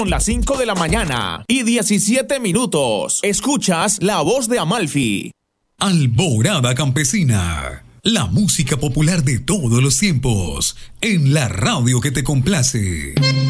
Son las 5 de la mañana y 17 minutos. Escuchas La Voz de Amalfi. Alborada Campesina. La música popular de todos los tiempos. En la radio que te complace.